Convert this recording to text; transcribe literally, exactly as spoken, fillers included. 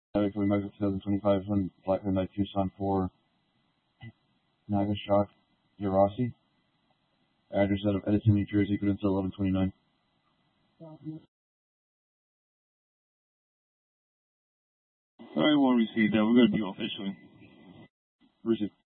Havoc for America twenty twenty-five from Black Hyundai Tucson for Nagashock Hirasi. Address out of Edison, New Jersey, Credential eleven twenty-nine. Alright, we'll receive that. We're going to be officially. Receive.